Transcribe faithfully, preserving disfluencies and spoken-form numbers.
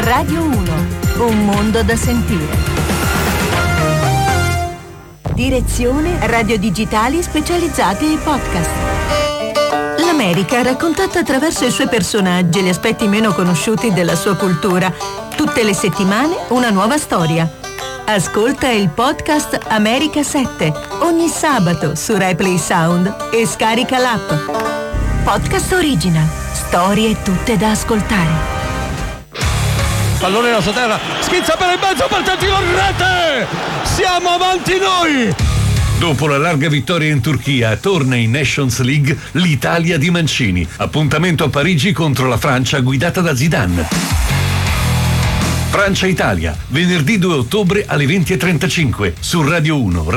Radio uno, un mondo da sentire. Direzione radio digitali specializzate e podcast. L'America raccontata attraverso i suoi personaggi e gli aspetti meno conosciuti della sua cultura. Tutte le settimane una nuova storia. Ascolta il podcast America sette ogni sabato su RaiPlay Sound e scarica l'app. Podcast Original. Storie tutte da ascoltare. Pallone nella sua terra, schizza per il mezzo, parte il tiro in rete! Siamo avanti noi! Dopo la larga vittoria in Turchia, torna in Nations League l'Italia di Mancini. Appuntamento a Parigi contro la Francia guidata da Zidane. Francia-Italia, venerdì due ottobre alle venti e trentacinque su Radio uno.